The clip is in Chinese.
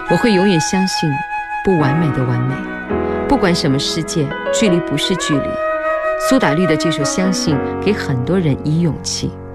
我会永远相信不完美的完美，不管什么世界，距离不是距离。苏打绿的这首《相信》给很多人以勇气。